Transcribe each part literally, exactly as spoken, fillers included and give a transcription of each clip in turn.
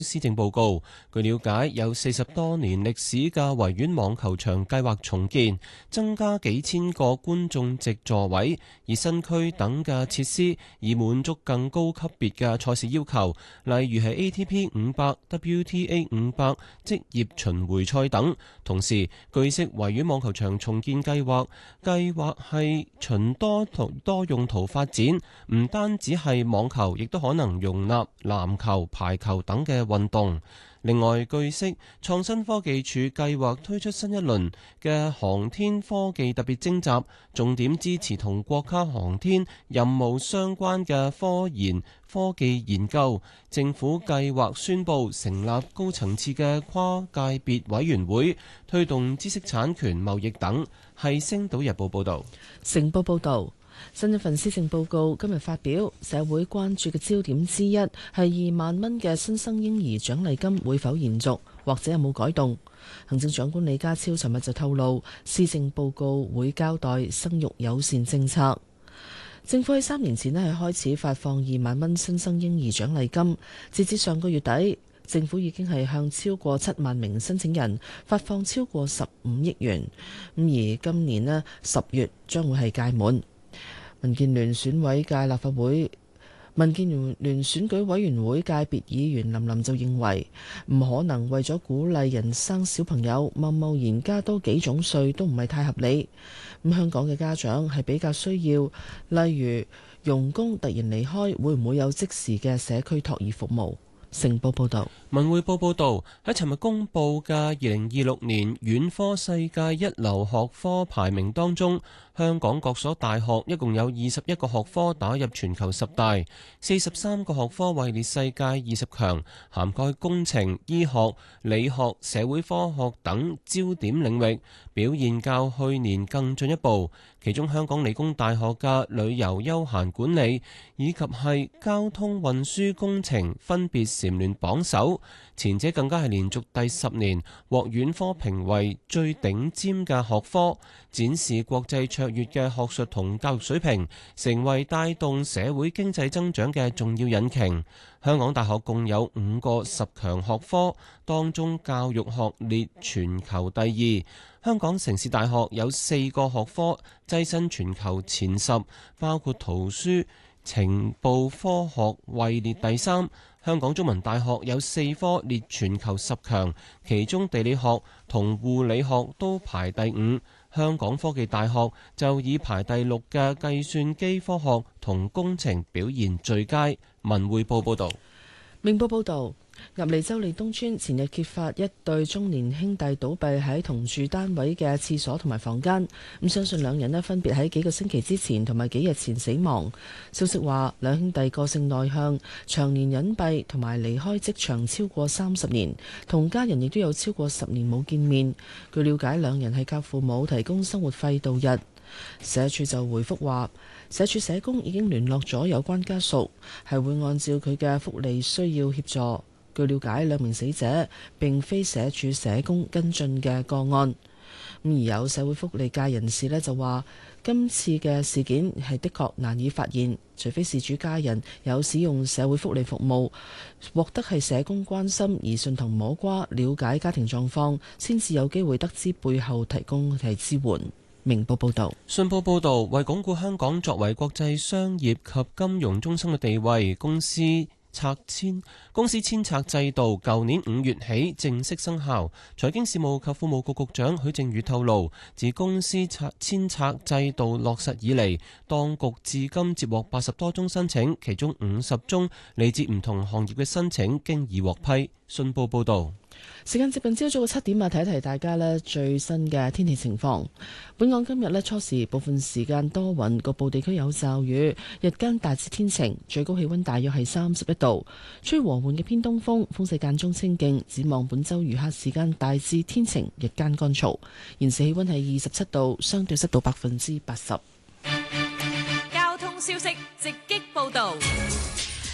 施政報告。據了解，有四十多年歷史嘅維園網球場計劃重建，增加幾千個觀眾席座位，而新區等嘅設施以滿足更高級別嘅賽事要求，例如係 A T P 五百、W T A 五百、職業巡迴賽等。同時，據悉維園網球場重建計劃計劃係循多途多用途發展，唔單止係網球，亦都可能容納籃球、排球等嘅運動。另外，據悉，創新科技署計劃推出新一輪嘅航天科技特別徵集，重點支持同國家航天任務相關嘅科研科技研究。政府計劃宣布成立高層次嘅跨界別委員會，推動知識產權貿易等。係《星島日報》報導。 成報報導。新一份施政報告今日發表，社會關注嘅焦點之一係二萬蚊嘅新生嬰兒獎勵金會否延續，或者有冇改動。行政長官李家超尋日就透露，施政報告會交代生育友善政策。政府喺三年前呢係開始發放二萬蚊新生嬰兒獎勵金，截至上個月底，政府已經係向超過七萬名申請人發放超過十五億元。咁而今年呢十月將會係屆滿。民建聯選委界立法會民建聯選舉委員會界別議員林琳就認為，唔可能為咗鼓勵人生小朋友，貿貿然加多幾種稅都唔係太合理。咁香港嘅家長係比較需要，例如傭工突然離開，會唔會有即時嘅社區托兒服務？成報報道。 文匯報報道，喺尋日公布嘅二零二六年院科世界一流學科排名當中，香港各所大學一共有二十一個學科打入全球十大，四十三個學科位列世界二十強，涵蓋工程、醫學、理學、社會科學等焦點領域，表現較去年更進一步。其中香港理工大學嘅旅遊休閒管理以及係交通運輸工程分別蟬聯榜首，前者更加係連續第十年獲院科評為最頂尖嘅學科，展示國際卓越嘅學術同教育水平，成為帶動社會經濟增長嘅重要引擎。香港大學共有五個十強學科，當中教育學列全球第二。香港城市大學有四個學科躋身全球前十，包括圖書情報科學位列第三。香港中文大學有四科列全球十強，其中地理學同護理學都排第五。香港科技大學就以排第六嘅計算機科學同工程表現最佳。文匯報報道。 明報報道，鴨脷洲利東村前日揭發一對中年兄弟倒斃喺同住單位嘅廁所同埋房間，咁相信兩人呢分別喺幾個星期之前同埋幾日前死亡。消息話，兩兄弟個性內向，長年隱蔽同埋離開職場超過三十年，同家人亦都有超過十年冇見面。據了解，兩人係靠父母提供生活費度日。社署就回覆話，社署社工已經聯絡咗有關家屬，係會按照佢嘅福利需要協助。據了解，兩名死者並非社署社工跟進嘅個案。咁而有社會福利界人士呢就話，今次嘅事件係的確難以發現，除非事主家人有使用社會福利服務，獲得係社工關心而順藤摸瓜了解家庭狀況，先至有機會得知背後提供係支援。明報報道。 信報報導，為鞏固香港作為國際商業及金融中心嘅地位，公司拆遷公司遷冊制度舊年五月起正式生效。財經事務及庫務局局長許正宇透露，自公司拆遷冊制度落實以嚟，當局至今接獲八十多宗申請，其中五十宗嚟自唔同行業嘅申請經已獲批。信報報導。 時間接近朝早嘅七點啊，提一提大家呢最新嘅天氣情況。本港今日呢初時部分時間多雲，局部地區有驟雨，日間大致天晴，最高氣溫大約係三十一度，吹和緩嘅偏東風，風勢間中清勁。展望本周餘下時間大致天晴，日間乾燥。現時氣溫係二十七度，相對濕度百分之八十。 交通消息直擊報道。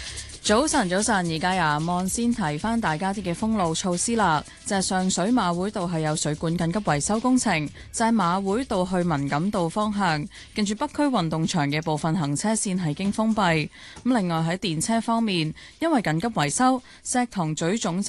早晨，早晨，而家呀，望先提翻大家啲嘅封路措施啦。就係、是、上水馬會道係有水管緊急維修工程，就係、是、馬會道去文錦道方向，近住北區運動場嘅部分行車線係經封閉。咁另外喺電車方面，因為緊急維修，石塘咀總